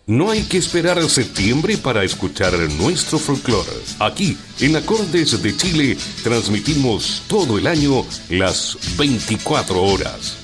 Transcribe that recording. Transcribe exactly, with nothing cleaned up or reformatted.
No hay que esperar a septiembre para escuchar nuestro folclore. Aquí, en Acordes de Chile, transmitimos todo el año las veinticuatro horas.